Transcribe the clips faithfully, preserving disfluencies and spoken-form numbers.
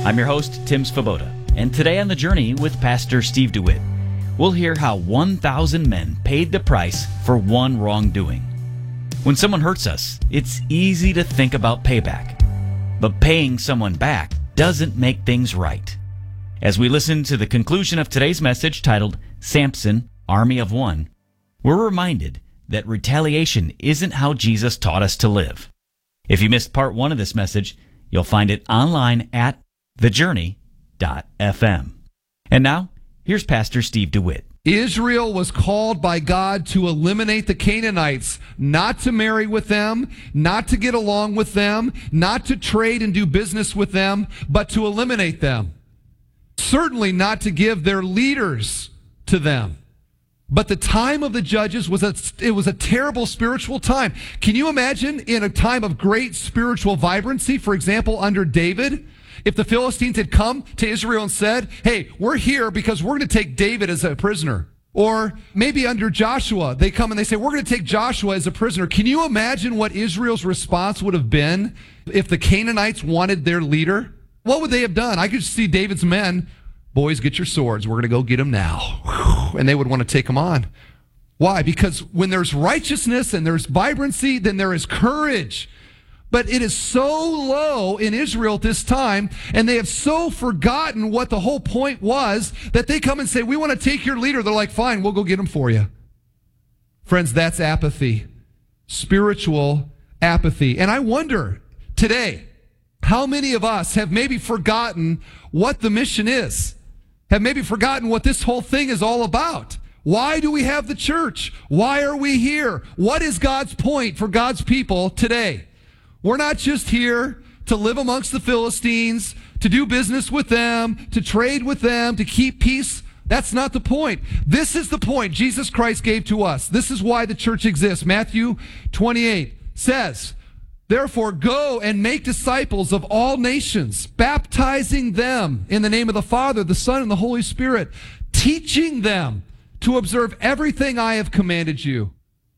I'm your host, Tim Svoboda, and today on The Journey with Pastor Steve DeWitt, we'll hear how one thousand men paid the price for one wrongdoing. When someone hurts us, it's easy to think about payback, but paying someone back doesn't make things right. As we listen to the conclusion of today's message titled, Samson, Army of One, we're reminded that retaliation isn't how Jesus taught us to live. If you missed part one of this message, you'll find it online at the journey dot f m. And now, here's Pastor Steve DeWitt. Israel was called by God to eliminate the Canaanites, not to marry with them, not to get along with them, not to trade and do business with them, but to eliminate them. Certainly not to give their leaders to them. But the time of the judges was a, it was a terrible spiritual time. Can you imagine in a time of great spiritual vibrancy, for example, under David, if the Philistines had come to Israel and said, hey, we're here because we're going to take David as a prisoner. Or maybe under Joshua, they come and they say, we're going to take Joshua as a prisoner. Can you imagine what Israel's response would have been if the Canaanites wanted their leader? What would they have done? I could see David's men, boys, get your swords. We're going to go get them now. And they would want to take them on. Why? Because when there's righteousness and there's vibrancy, then there is courage. But it is so low in Israel at this time, and they have so forgotten what the whole point was, that they come and say, we want to take your leader. They're like, fine, we'll go get him for you. Friends, that's apathy. Spiritual apathy. And I wonder today, how many of us have maybe forgotten what the mission is? Have maybe forgotten what this whole thing is all about? Why do we have the church? Why are we here? What is God's point for God's people today? We're not just here to live amongst the Philistines, to do business with them, to trade with them, to keep peace. That's not the point. This is the point Jesus Christ gave to us. This is why the church exists. Matthew twenty-eight says, therefore, go and make disciples of all nations, baptizing them in the name of the Father, the Son, and the Holy Spirit, teaching them to observe everything I have commanded you.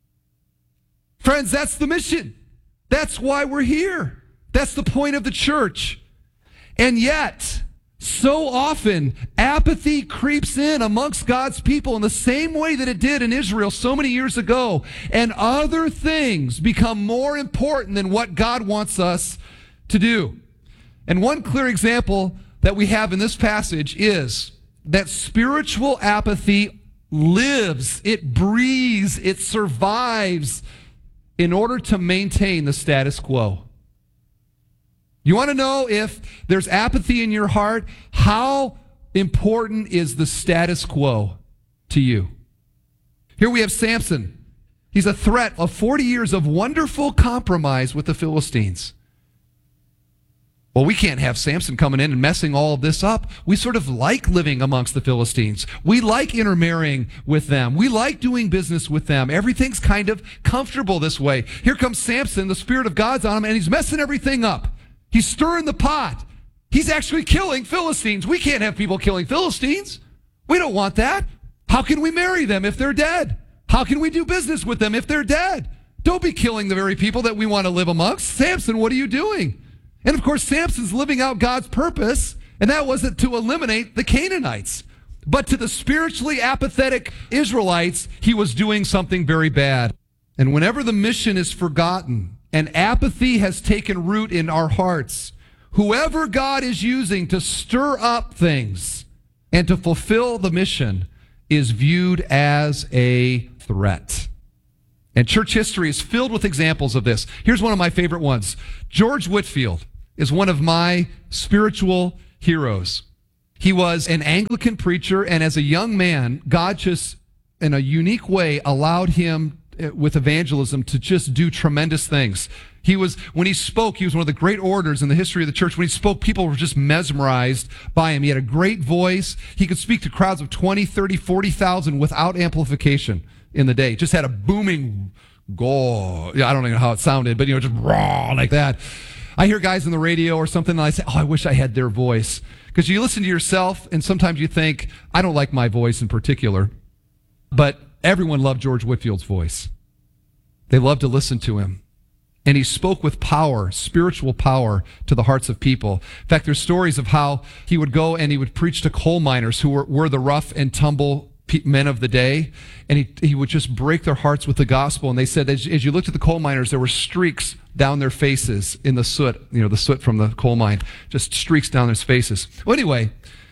Friends, that's the mission. That's why we're here. That's the point of the church. And yet, so often, apathy creeps in amongst God's people in the same way that it did in Israel so many years ago. And other things become more important than what God wants us to do. And one clear example that we have in this passage is that spiritual apathy lives, it breathes, it survives in order to maintain the status quo. You want to know if there's apathy in your heart? How important is the status quo to you? Here we have Samson. He's a threat of forty years of wonderful compromise with the Philistines. Well, we can't have Samson coming in and messing all of this up. We sort of like living amongst the Philistines. We like intermarrying with them. We like doing business with them. Everything's kind of comfortable this way. Here comes Samson. The Spirit of God's on him, and he's messing everything up. He's stirring the pot. He's actually killing Philistines. We can't have people killing Philistines. We don't want that. How can we marry them if they're dead? How can we do business with them if they're dead? Don't be killing the very people that we want to live amongst. Samson, what are you doing? And of course, Samson's living out God's purpose, and that wasn't to eliminate the Canaanites. But to the spiritually apathetic Israelites, he was doing something very bad. And whenever the mission is forgotten and apathy has taken root in our hearts, whoever God is using to stir up things and to fulfill the mission is viewed as a threat. And church history is filled with examples of this. Here's one of my favorite ones. George Whitefield is one of my spiritual heroes. He was an Anglican preacher, and as a young man, God just, in a unique way, allowed him with evangelism to just do tremendous things. He was, when he spoke, he was one of the great orators in the history of the church. When he spoke, people were just mesmerized by him. He had a great voice. He could speak to crowds of twenty, thirty, forty thousand without amplification in the day. Just had a booming go. Yeah, I don't even know how it sounded, but you know, just raw like that. I hear guys on the radio or something, and I say, oh, I wish I had their voice. Because you listen to yourself, and sometimes you think, I don't like my voice in particular. But everyone loved George Whitefield's voice. They loved to listen to him. And he spoke with power, spiritual power, to the hearts of people. In fact, there's stories of how he would go and he would preach to coal miners who were, were the rough and tumble men of the day. And he, he would just break their hearts with the gospel. And they said, as, as you looked at the coal miners, there were streaks down their faces in the soot, you know, the soot from the coal mine, just streaks down their faces. Well, anyway,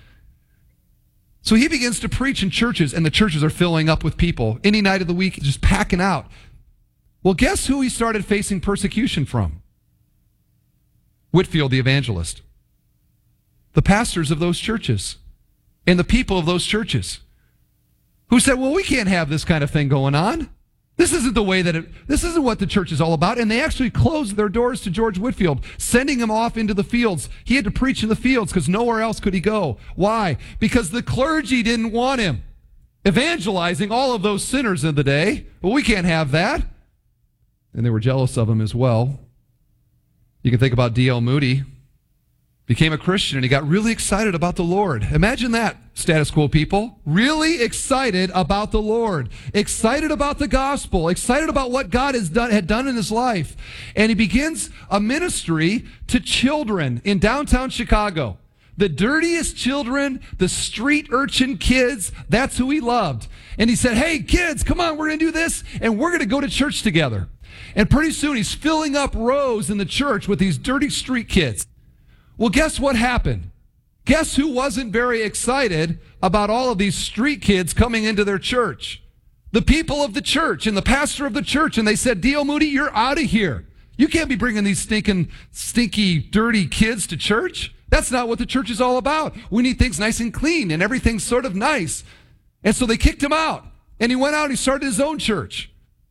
so he begins to preach in churches, and the churches are filling up with people. Any night of the week, just packing out. Well, guess who he started facing persecution from? Whitefield the evangelist. The pastors of those churches and the people of those churches who said, well, we can't have this kind of thing going on. This isn't the way that it, this isn't what the church is all about. And they actually closed their doors to George Whitefield, sending him off into the fields. He had to preach in the fields because nowhere else could he go. Why? Because the clergy didn't want him evangelizing all of those sinners in the day. Well, we can't have that. And they were jealous of him as well. You can think about D L Moody. Became a Christian and he got really excited about the Lord. Imagine that, status quo people. Really excited about the Lord. Excited about the gospel. Excited about what God has done, had done in his life. And he begins a ministry to children in downtown Chicago. The dirtiest children, the street urchin kids, that's who he loved. And he said, hey kids, come on, we're going to do this and we're going to go to church together. And pretty soon he's filling up rows in the church with these dirty street kids. Well, guess what happened? Guess who wasn't very excited about all of these street kids coming into their church? The people of the church and the pastor of the church. And they said, D L Moody, you're out of here. You can't be bringing these stinking, stinky, dirty kids to church. That's not what the church is all about. We need things nice and clean and everything's sort of nice. And so they kicked him out. And he went out and he started his own church.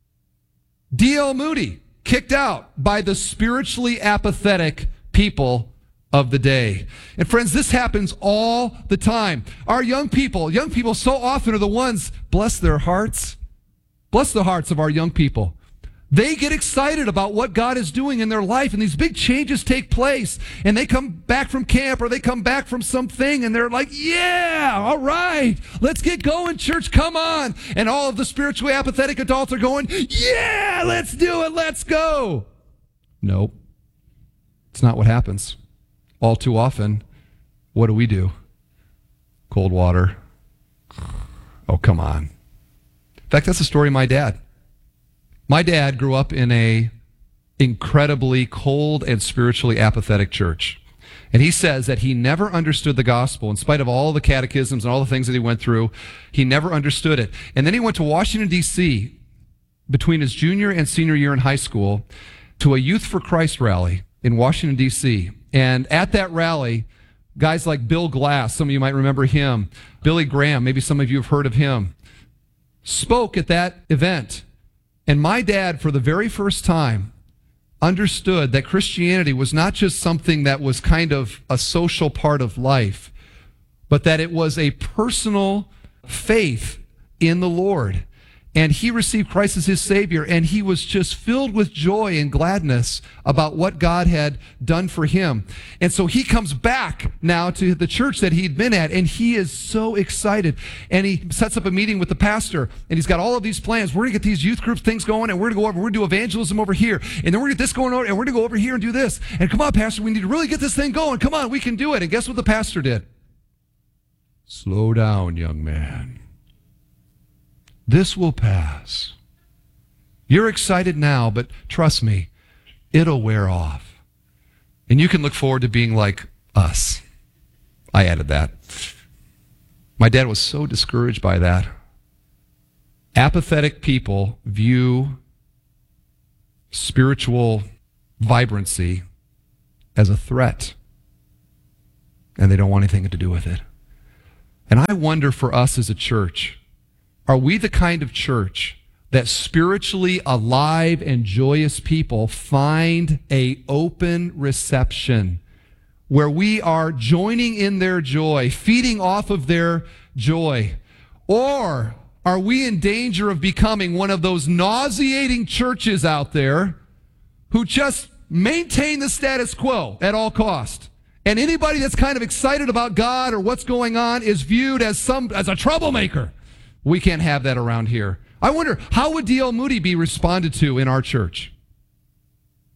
D L Moody, kicked out by the spiritually apathetic people of the day. And friends, this happens all the time. Our young people, young people so often are the ones, bless their hearts, bless the hearts of our young people. They get excited about what God is doing in their life, and these big changes take place, and they come back from camp or they come back from something, and they're like, yeah, all right, let's get going, church, come on. And all of the spiritually apathetic adults are going, yeah, let's do it, let's go. Nope. It's not what happens. All too often, what do we do? Cold water. Oh, come on. In fact, that's the story of my dad. My dad grew up in a incredibly cold and spiritually apathetic church. And he says that he never understood the gospel. In spite of all the catechisms and all the things that he went through, he never understood it. And then he went to Washington, D C between his junior and senior year in high school to a Youth for Christ rally in Washington, D C And at that rally, guys like Bill Glass, some of you might remember him, Billy Graham, maybe some of you have heard of him, spoke at that event. And my dad, for the very first time, understood that Christianity was not just something that was kind of a social part of life, but that it was a personal faith in the Lord. And he received Christ as his Savior, and he was just filled with joy and gladness about what God had done for him. And so he comes back now to the church that he'd been at, and he is so excited. And he sets up a meeting with the pastor, and he's got all of these plans. We're going to get these youth group things going, and we're going to go over, we're going to do evangelism over here, and then we're going to get this going over, and we're going to go over here and do this. And come on, pastor, we need to really get this thing going. Come on, we can do it. And guess what the pastor did? Slow down, young man. This will pass. You're excited now, but trust me, it'll wear off. And you can look forward to being like us. I added that. My dad was so discouraged by that. Apathetic people view spiritual vibrancy as a threat, and they don't want anything to do with it. And I wonder for us as a church, are we the kind of church that spiritually alive and joyous people find an open reception where we are joining in their joy, feeding off of their joy? Or are we in danger of becoming one of those nauseating churches out there who just maintain the status quo at all cost? And anybody that's kind of excited about God or what's going on is viewed as some as a troublemaker. We can't have that around here. I wonder, how would D L Moody be responded to in our church?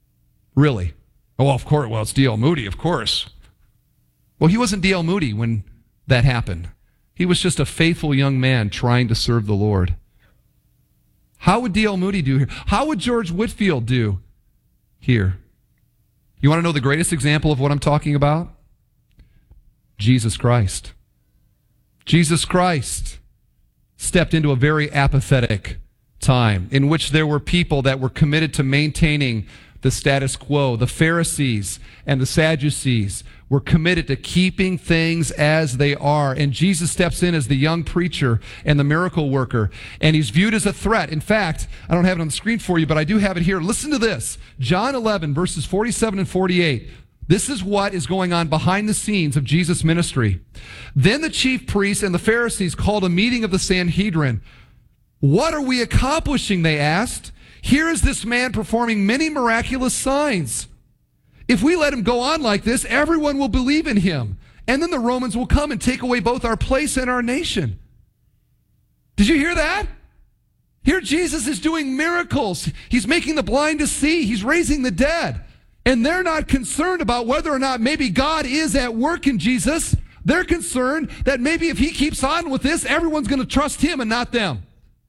Really? Oh, well, of course. Well, it's D L Moody, of course. Well, he wasn't D L Moody when that happened. He was just a faithful young man trying to serve the Lord. How would D L Moody do here? How would George Whitefield do here? You want to know the greatest example of what I'm talking about? Jesus Christ. Jesus Christ stepped into a very apathetic time in which there were people that were committed to maintaining the status quo. The Pharisees and the Sadducees were committed to keeping things as they are. And Jesus steps in as the young preacher and the miracle worker, and he's viewed as a threat. In fact, I don't have it on the screen for you, but I do have it here. Listen to this. John eleven, verses forty-seven and forty-eight. This is what is going on behind the scenes of Jesus' ministry. Then the chief priests and the Pharisees called a meeting of the Sanhedrin. What are we accomplishing, they asked. Here is this man performing many miraculous signs. If we let him go on like this, everyone will believe in him. And then the Romans will come and take away both our place and our nation. Did you hear that? Here Jesus is doing miracles. He's making the blind to see. He's raising the dead. And they're not concerned about whether or not maybe God is at work in Jesus. They're concerned that maybe if he keeps on with this, everyone's going to trust him and not them.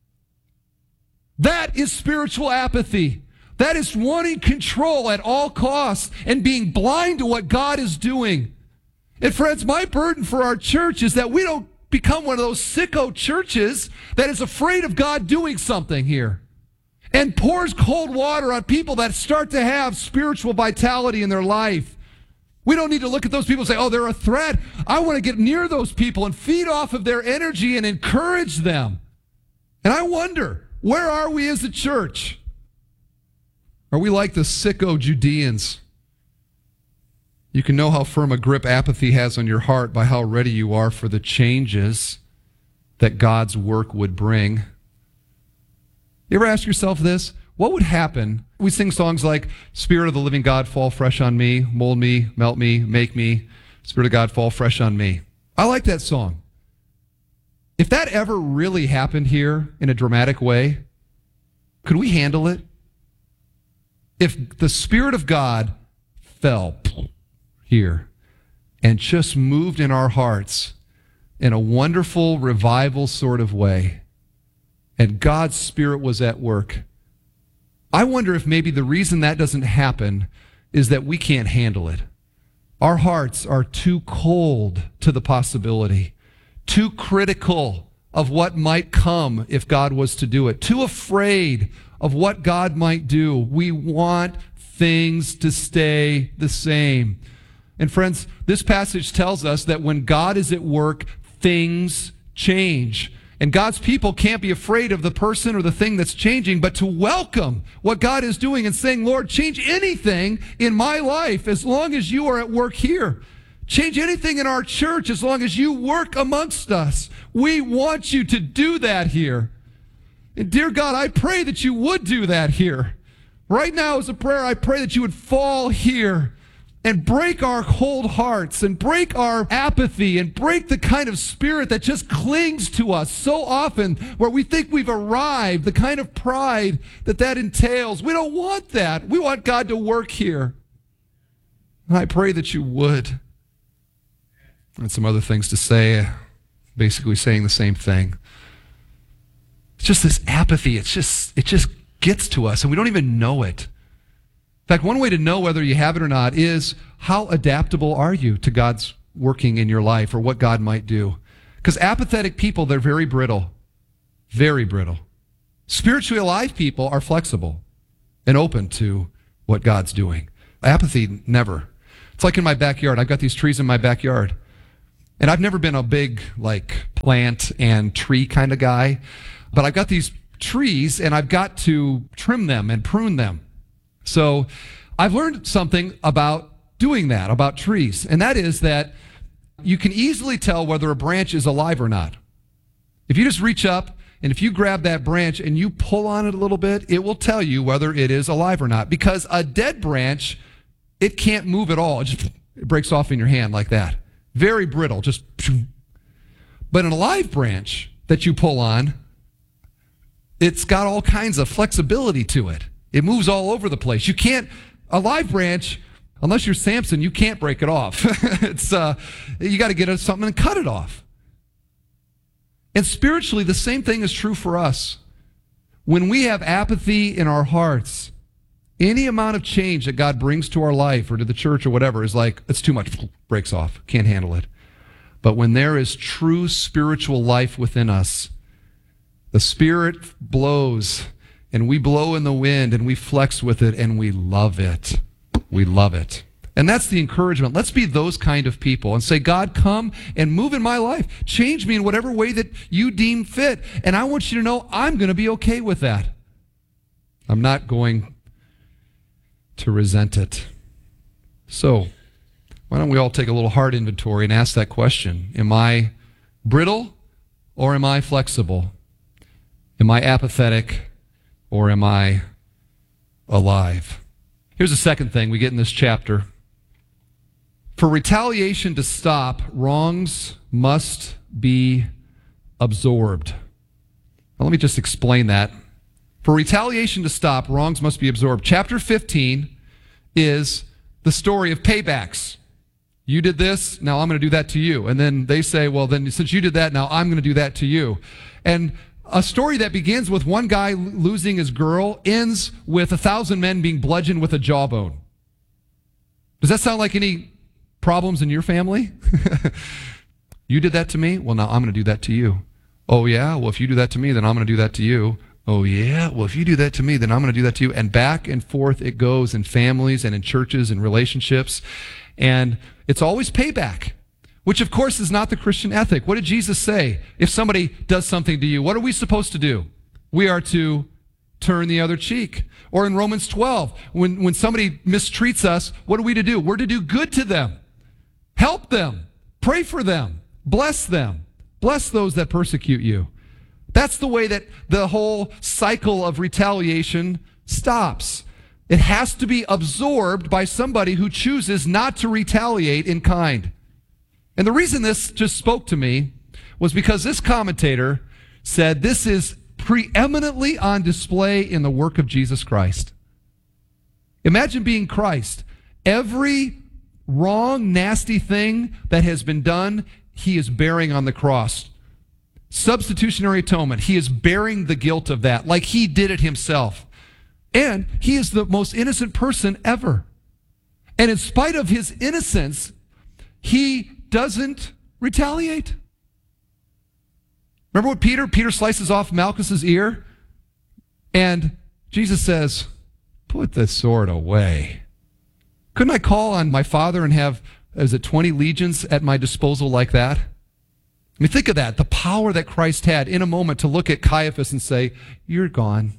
That is spiritual apathy. That is wanting control at all costs and being blind to what God is doing. And friends, my burden for our church is that we don't become one of those sicko churches that is afraid of God doing something here and pours cold water on people that start to have spiritual vitality in their life. We don't need to look at those people and say, oh, they're a threat. I want to get near those people and feed off of their energy and encourage them. And I wonder, where are we as a church? Are we like the sicko Judeans? You can know how firm a grip apathy has on your heart by how ready you are for the changes that God's work would bring. You ever ask yourself this? What would happen? We sing songs like, Spirit of the living God, fall fresh on me, mold me, melt me, make me. Spirit of God, fall fresh on me. I like that song. If that ever really happened here in a dramatic way, could we handle it? If the Spirit of God fell here and just moved in our hearts in a wonderful revival sort of way, and God's Spirit was at work, I wonder if maybe the reason that doesn't happen is that we can't handle it. Our hearts are too cold to the possibility, too critical of what might come if God was to do it, too afraid of what God might do. We want things to stay the same. And friends, this passage tells us that when God is at work, things change. And God's people can't be afraid of the person or the thing that's changing, but to welcome what God is doing and saying, Lord, change anything in my life as long as you are at work here. Change anything in our church as long as you work amongst us. We want you to do that here. And dear God, I pray that you would do that here. Right now as a prayer, I pray that you would fall here and break our cold hearts and break our apathy and break the kind of spirit that just clings to us so often where we think we've arrived, the kind of pride that that entails. We don't want that. We want God to work here. And I pray that you would. And some other things to say, basically saying the same thing. It's just this apathy. It's just, it just gets to us and we don't even know it. In fact, one way to know whether you have it or not is how adaptable are you to God's working in your life or what God might do. Because apathetic people, they're very brittle. Very brittle. Spiritually alive people are flexible and open to what God's doing. Apathy, never. It's like in my backyard. I've got these trees in my backyard. And I've never been a big, like, plant and tree kind of guy. But I've got these trees, and I've got to trim them and prune them. So I've learned something about doing that, about trees, and that is that you can easily tell whether a branch is alive or not. If you just reach up, and if you grab that branch and you pull on it a little bit, it will tell you whether it is alive or not. Because a dead branch, it can't move at all. It just it breaks off in your hand like that. Very brittle, just. But an alive branch that you pull on, it's got all kinds of flexibility to it. It moves all over the place. You can't A live branch, unless you're Samson, you can't break it off. It's uh, you got to get something and cut it off. And spiritually, the same thing is true for us. When we have apathy in our hearts, any amount of change that God brings to our life or to the church or whatever is like, it's too much, breaks off, can't handle it. But when there is true spiritual life within us, the Spirit blows, and we blow in the wind, and we flex with it, and we love it. We love it. And that's the encouragement. Let's be those kind of people and say, God, come and move in my life. Change me in whatever way that you deem fit. And I want you to know I'm going to be okay with that. I'm not going to resent it. So, why don't we all take a little heart inventory and ask that question. Am I brittle or am I flexible? Am I apathetic or am I alive? Here's the second thing we get in this chapter. For retaliation to stop, wrongs must be absorbed. Now, let me just explain that. For retaliation to stop, wrongs must be absorbed. Chapter fifteen is the story of paybacks. You did this, now I'm going to do that to you. And then they say, well, then since you did that, now I'm going to do that to you. And a story that begins with one guy losing his girl ends with a thousand men being bludgeoned with a jawbone. Does that sound like any problems in your family? You did that to me? Well, now I'm going to do that to you. Oh, yeah? Well, if you do that to me, then I'm going to do that to you. Oh, yeah? Well, if you do that to me, then I'm going to do that to you. And back and forth it goes in families and in churches and relationships. And it's always payback. Which, of course, is not the Christian ethic. What did Jesus say? If somebody does something to you, what are we supposed to do? We are to turn the other cheek. Or in Romans twelve, when, when somebody mistreats us, what are we to do? We're to do good to them. Help them. Pray for them. Bless them. Bless those that persecute you. That's the way that the whole cycle of retaliation stops. It has to be absorbed by somebody who chooses not to retaliate in kind. And the reason this just spoke to me was because this commentator said this is preeminently on display in the work of Jesus Christ. Imagine being Christ. Every wrong, nasty thing that has been done, he is bearing on the cross. Substitutionary atonement. He is bearing the guilt of that, like he did it himself. And he is the most innocent person ever. And in spite of his innocence, he doesn't retaliate. Remember what Peter? Peter slices off Malchus's ear, and Jesus says, put the sword away. Couldn't I call on my father and have, is it twenty legions at my disposal like that? I mean, think of that, the power that Christ had in a moment to look at Caiaphas and say, you're gone.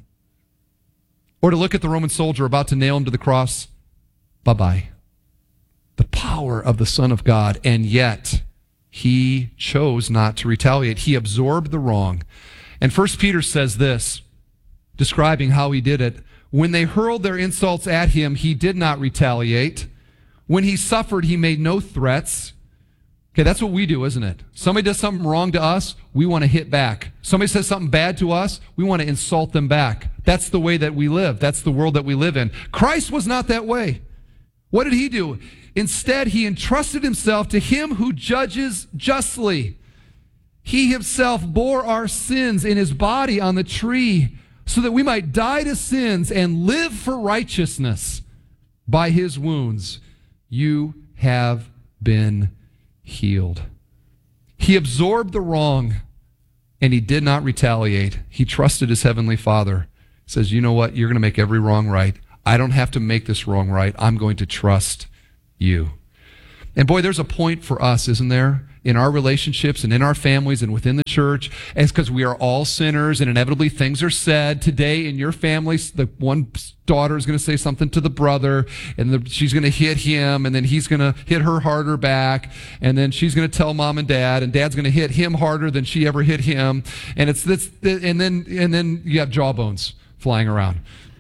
Or to look at the Roman soldier about to nail him to the cross, bye-bye. The power of the Son of God, and yet he chose not to retaliate. He absorbed the wrong. And First Peter says this, describing how he did it. When they hurled their insults at him, he did not retaliate. When he suffered, he made no threats. Okay, that's what we do, isn't it? Somebody does something wrong to us, we want to hit back. Somebody says something bad to us, we want to insult them back. That's the way that we live. That's the world that we live in. Christ was not that way. What did he do? Instead, he entrusted himself to him who judges justly. He himself bore our sins in his body on the tree so that we might die to sins and live for righteousness. By his wounds, you have been healed. He absorbed the wrong and he did not retaliate. He trusted his heavenly Father. He says, you know what? You're going to make every wrong right. I don't have to make this wrong right. I'm going to trust you. And boy, there's a point for us, isn't there? In our relationships and in our families and within the church, it's because we are all sinners and inevitably things are said. Today in your family, the one daughter is going to say something to the brother and the, she's going to hit him and then he's going to hit her harder back and then she's going to tell mom and dad and dad's going to hit him harder than she ever hit him. And it's this, and then, and then you have jawbones flying around.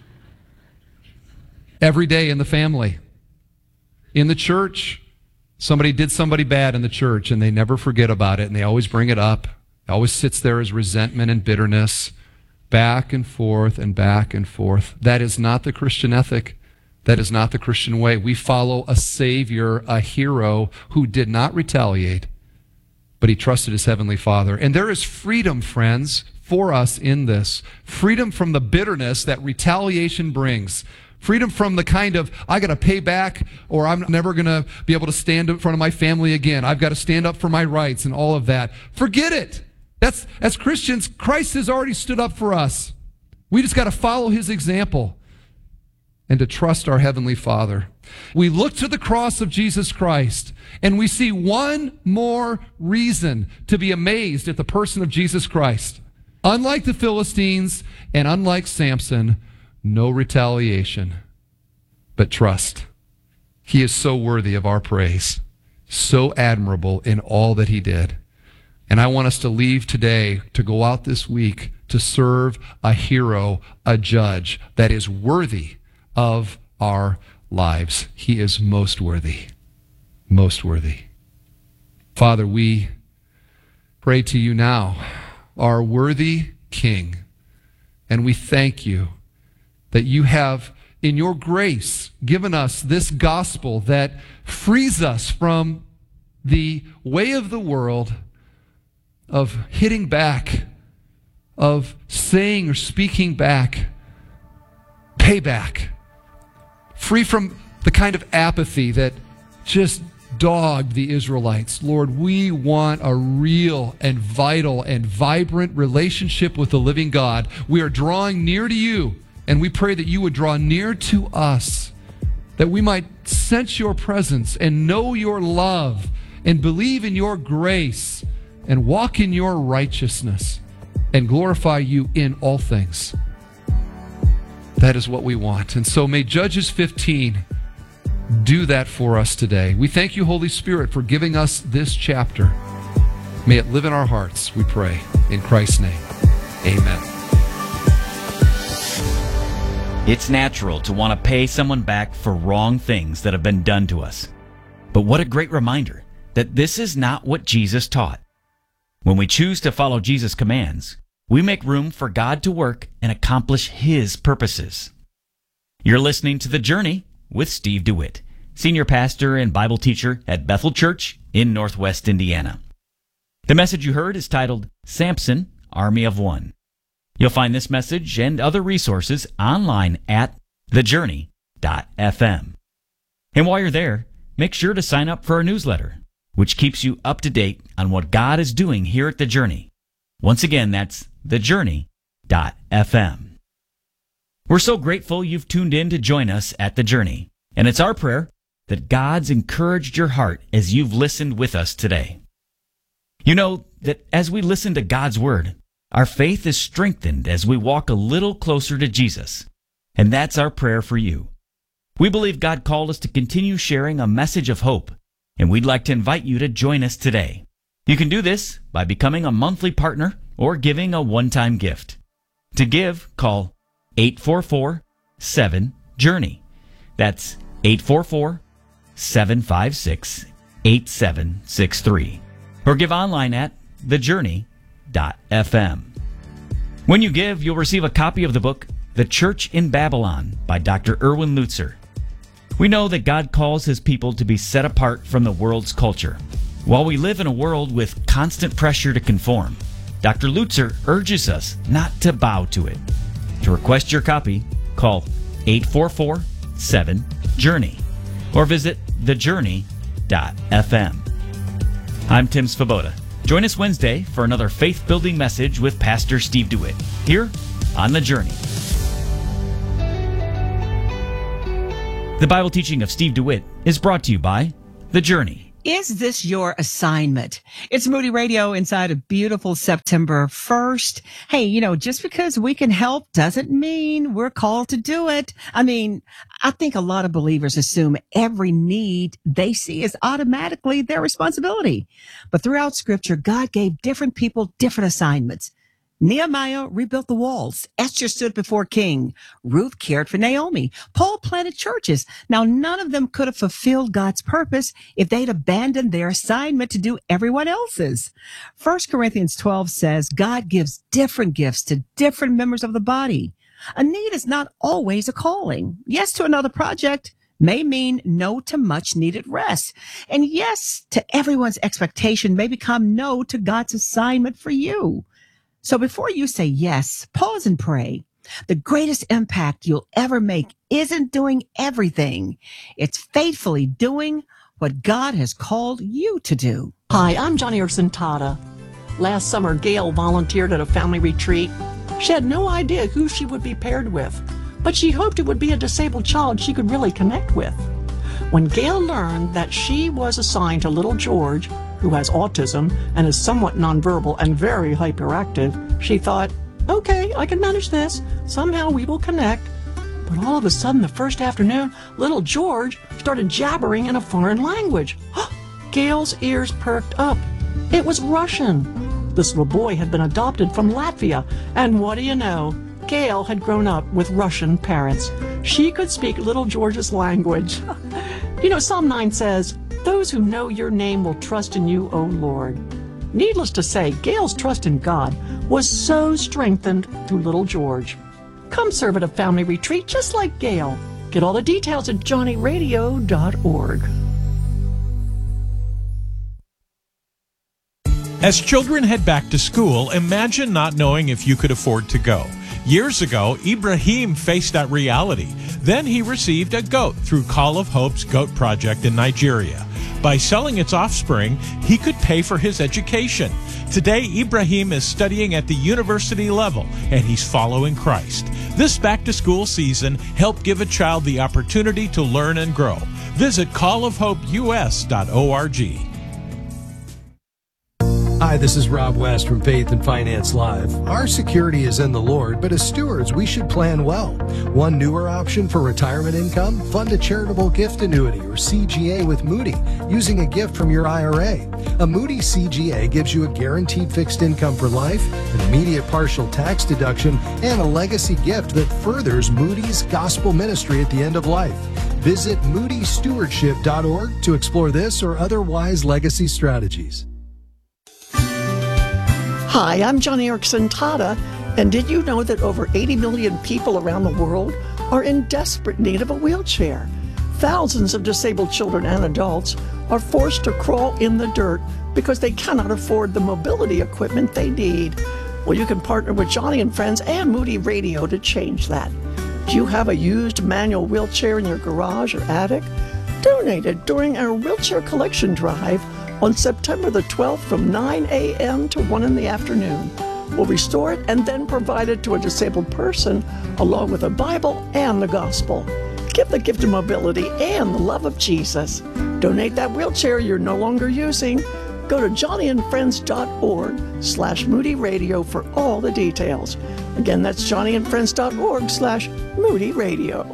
Every day in the family. In the church, somebody did somebody bad in the church and they never forget about it and they always bring it up. It always sits there as resentment and bitterness, back and forth and back and forth. That is not the Christian ethic. That is not the Christian way. We follow a Savior, a hero who did not retaliate, but he trusted his Heavenly Father. And there is freedom, friends, for us in this. Freedom from the bitterness that retaliation brings. Freedom from the kind of, I got to pay back or I'm never going to be able to stand in front of my family again. I've got to stand up for my rights and all of that. Forget it. That's, as Christians, Christ has already stood up for us. We just got to follow his example and to trust our Heavenly Father. We look to the cross of Jesus Christ and we see one more reason to be amazed at the person of Jesus Christ. Unlike the Philistines and unlike Samson, no retaliation, but trust. He is so worthy of our praise, so admirable in all that he did. And I want us to leave today to go out this week to serve a hero, a judge that is worthy of our lives. He is most worthy, most worthy. Father, we pray to you now, our worthy King, and we thank you that you have, in your grace, given us this gospel that frees us from the way of the world of hitting back, of saying or speaking back, payback, free from the kind of apathy that just dogged the Israelites. Lord, we want a real and vital and vibrant relationship with the living God. We are drawing near to you, and we pray that you would draw near to us, that we might sense your presence and know your love and believe in your grace and walk in your righteousness and glorify you in all things. That is what we want. And so may Judges fifteen do that for us today. We thank you, Holy Spirit, for giving us this chapter. May it live in our hearts, we pray. In Christ's name, amen. It's natural to want to pay someone back for wrong things that have been done to us. But what a great reminder that this is not what Jesus taught. When we choose to follow Jesus' commands, we make room for God to work and accomplish his purposes. You're listening to The Journey with Steve DeWitt, senior pastor and Bible teacher at Bethel Church in Northwest Indiana. The message you heard is titled, Samson, Army of One. You'll find this message and other resources online at the journey dot f m. And while you're there, make sure to sign up for our newsletter, which keeps you up to date on what God is doing here at The Journey. Once again, that's the journey dot f m. We're so grateful you've tuned in to join us at The Journey, and it's our prayer that God's encouraged your heart as you've listened with us today. You know that as we listen to God's Word, our faith is strengthened as we walk a little closer to Jesus, and that's our prayer for you. We believe God called us to continue sharing a message of hope, and we'd like to invite you to join us today. You can do this by becoming a monthly partner or giving a one-time gift. To give, call eight four four, seven, journey. That's eight four four, seven five six, eight seven six three. Or give online at the journey dot f m. When you give, you'll receive a copy of the book, The Church in Babylon by Doctor Erwin Lutzer. We know that God calls his people to be set apart from the world's culture. While we live in a world with constant pressure to conform, Doctor Lutzer urges us not to bow to it. To request your copy, call eight four four, seven, journey or visit the journey dot f m. I'm Tim Svoboda. Join us Wednesday for another faith-building message with Pastor Steve DeWitt here on The Journey. The Bible teaching of Steve DeWitt is brought to you by The Journey. Is this your assignment? It's Moody Radio inside a beautiful September first. Hey, you know, just because we can help doesn't mean we're called to do it. I mean, I think a lot of believers assume every need they see is automatically their responsibility. But throughout Scripture, God gave different people different assignments. Nehemiah rebuilt the walls. Esther stood before king. Ruth cared for Naomi. Paul planted churches. Now, none of them could have fulfilled God's purpose if they'd abandoned their assignment to do everyone else's. First Corinthians twelve says God gives different gifts to different members of the body. A need is not always a calling. Yes to another project may mean no to much needed rest. And yes to everyone's expectation may become no to God's assignment for you. So before you say yes, pause and pray. The greatest impact you'll ever make isn't doing everything. It's faithfully doing what God has called you to do. Hi, I'm Johnny Erson Tata. Last summer, Gail volunteered at a family retreat. She had no idea who she would be paired with, but she hoped it would be a disabled child she could really connect with. When Gail learned that she was assigned to little George, who has autism and is somewhat nonverbal and very hyperactive, she thought, okay, I can manage this. Somehow we will connect. But all of a sudden, the first afternoon, little George started jabbering in a foreign language. Gail's ears perked up. It was Russian. This little boy had been adopted from Latvia, and what do you know? Gail had grown up with Russian parents. She could speak little George's language. You know, Psalm nine says, "Those who know your name will trust in you, O Lord." Needless to say, Gail's trust in God was so strengthened through little George. Come serve at a family retreat just like Gail. Get all the details at johnny radio dot org. As children head back to school, imagine not knowing if you could afford to go. Years ago, Ibrahim faced that reality. Then he received a goat through Call of Hope's Goat Project in Nigeria. By selling its offspring, he could pay for his education. Today, Ibrahim is studying at the university level, and he's following Christ. This back-to-school season, help give a child the opportunity to learn and grow. Visit call of hope u s dot org. Hi, this is Rob West from Faith and Finance Live. Our security is in the Lord, but as stewards, we should plan well. One newer option for retirement income, fund a charitable gift annuity or C G A with Moody using a gift from your I R A. A Moody C G A gives you a guaranteed fixed income for life, an immediate partial tax deduction, and a legacy gift that furthers Moody's gospel ministry at the end of life. Visit moody stewardship dot org to explore this or other wise legacy strategies. Hi, I'm Johnny Erson Tata, and did you know that over eighty million people around the world are in desperate need of a wheelchair? Thousands of disabled children and adults are forced to crawl in the dirt because they cannot afford the mobility equipment they need. Well, you can partner with Johnny and Friends and Moody Radio to change that. Do you have a used manual wheelchair in your garage or attic? Donate it during our wheelchair collection drive on September the twelfth from nine a.m. to one in the afternoon. We'll restore it and then provide it to a disabled person along with a Bible and the gospel. Give the gift of mobility and the love of Jesus. Donate that wheelchair you're no longer using. Go to johnny and friends dot org slash Moody Radio for all the details. Again, that's johnny and friends dot org slash Moody Radio.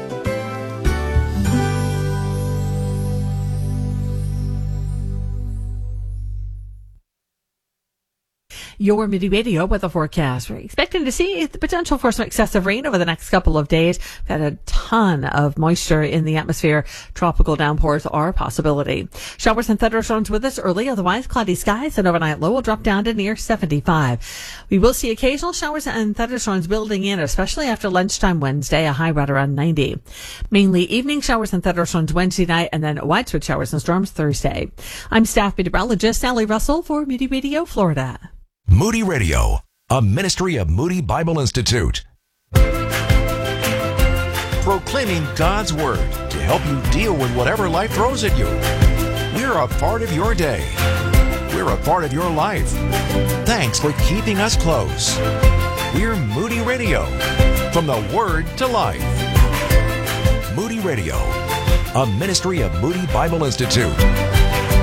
Your Moody Radio weather forecast. We're expecting to see the potential for some excessive rain over the next couple of days. We've had a ton of moisture in the atmosphere. Tropical downpours are a possibility. Showers and thunderstorms with us early, otherwise cloudy skies. An overnight low will drop down to near seventy-five. We will see occasional showers and thunderstorms building in, especially after lunchtime Wednesday, a high right around ninety. Mainly evening showers and thunderstorms Wednesday night, and then widespread showers and storms Thursday. I'm staff meteorologist Sally Russell for Moody Radio, Florida. Moody Radio, a ministry of Moody Bible Institute. Proclaiming God's Word to help you deal with whatever life throws at you. We're a part of your day. We're a part of your life. Thanks for keeping us close. We're Moody Radio, from the Word to life. Moody Radio, a ministry of Moody Bible Institute.